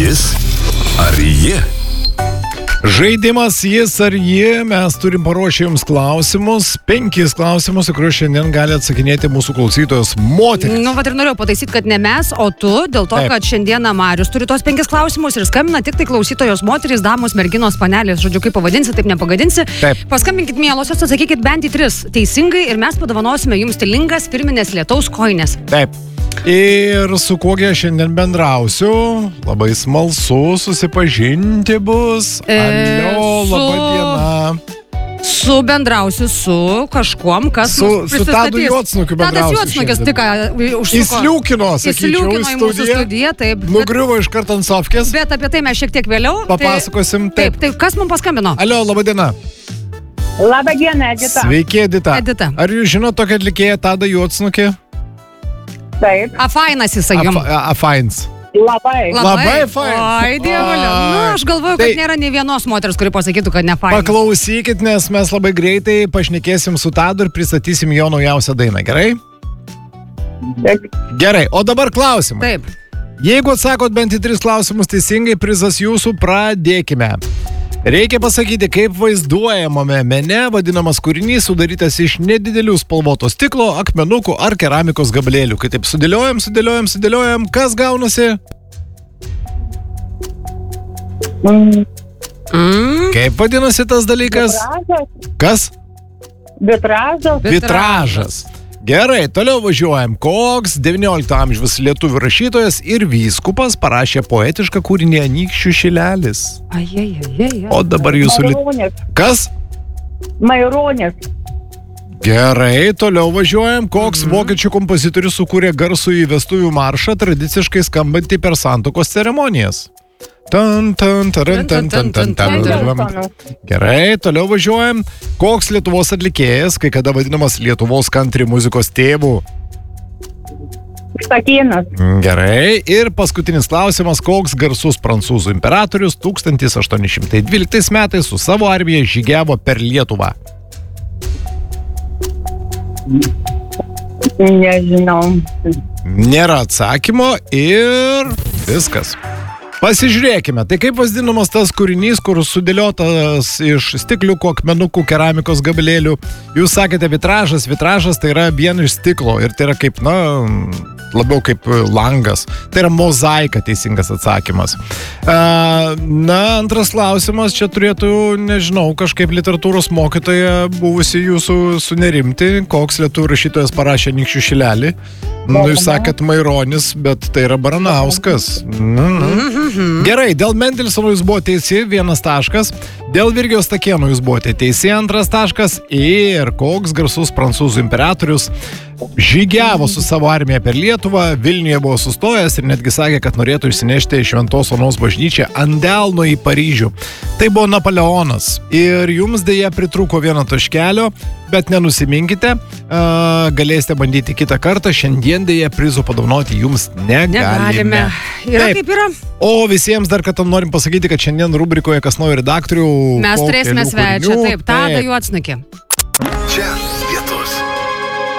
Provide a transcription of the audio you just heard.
Jis ar ji? Žaidimas Jis ar ji. Mes turim paruošę jums klausimus. 5 klausimus, į kuriuos šiandien gali atsakinėti mūsų klausytojos moteris. Ir norėjau pataisyti, kad ne mes, o tu, dėl to, kad šiandieną Marius turi tos 5 klausimus ir skambina tik tai klausytojos moteris, damos, merginos, panelės. Žodžiu, kaip pavadinsi, taip nepagadinsi. Taip. Paskambinkit, mielosios, atsakykit bent į 3 teisingai ir mes padovanosime jums stilingas firminės lietaus kojines. Taip. Ir su kuogi aš šiandien bendrausiu, labai smalsu susipažinti bus. Alio, laba diena. Su bendrausiu su kažkuom, kas su Tadu Juodsnukiu bendrausiu. Tadas Juodsnukis tik užsuko. Įsliūkino, sakyčiau, į mūsų studiją, taip. Nugriuvo iš karto ant sofkės. Bet apie tai mes šiek tiek vėliau. Papasakosim. Taip, kas mums paskambino? Alio, laba diena. Labą dieną, Edita. Sveiki, Edita. Edita. Ar jūs žinote tokią atlikėją Tadą Juodsnukį? Taip. Afainas jisai jums. Afains. Labai fain. Oi, dievulio. Aš galvoju, kad nėra nei vienos moters, kuri pasakytų, kad ne fain. Paklausykit, nes mes labai greitai pašnekėsim su Tadu ir pristatysim jo naujausią dainą, gerai? Taip. Gerai, o dabar klausimai. Taip. Jeigu atsakot bent į 3 klausimus teisingai, prizas jūsų, pradėkime. Reikia pasakyti, kaip vaizduojamame mene vadinamas kūrinys sudarytas iš nedidelių spalvoto stiklo, akmenukų ar keramikos gabalėlių. Kai taip sudėliojam, kas gaunasi? Kaip vadinasi tas dalykas? Kas? Vitražas. Gerai, toliau važiuojam. Koks 19 amžiaus lietuvių rašytojas ir vyskupas parašė poetišką kūrinį Anykščių šilelis? O dabar jūsų... Maironis. Kas? Maironis. Gerai, toliau važiuojam. Koks vokiečių kompozitorius sukūrė garsų į vestuvių maršą, tradiciškai skambantį per santuokos ceremonijas? Gerai, toliau važiuojam. Koks Lietuvos atlikėjas, kai kada vadinamas Lietuvos country muzikos tėvu? Štakėnas. Gerai, ir paskutinis klausimas. Koks garsus prancūzų imperatorius 1812 metais su savo armija žygiavo per Lietuvą? Nežinau. Nėra atsakymo ir viskas. Pasižiūrėkime, tai kaip vadinamas tas kūrinys, kur sudėliotas iš stikliukų, akmenukų, keramikos gabalėlių. Jūs sakėte vitražas tai yra vien iš stiklo ir tai yra kaip, labiau kaip langas. Tai yra mozaika, teisingas atsakymas. Antras klausimas, čia turėtų, nežinau, kažkaip literatūros mokytoja buvusi jūsų sunerimti, koks lietuvių rašytojas parašė Anykščių šilelį. Jūs sakėt Maironis, bet tai yra Baranauskas. Gerai, dėl Mendelsono jūs buvo teisi, 1 taškas. Dėl Virgio Stakėno jūs buvote teisi, 2 taškas. Ir koks garsus prancūzų imperatorius žygiavo su savo armija per Lietuvą, Vilniuje buvo sustojęs ir netgi sakė, kad norėtų išsinešti Šventos Onos bažnyčią ant delno į Paryžių. Tai buvo Napoleonas. Ir jums dėja pritrūko 1 taškelio, bet nenusiminkite, galėsite bandyti kitą kartą. Šiandien dėja prizų padovanoti jums negalime. Yra kaip yra. O visiems dar kartą norim pasakyti, kad šiandien rubrikoje Kas naujo redaktorių. Mes turėsime svečią, taip, Tadą Juodsnukį.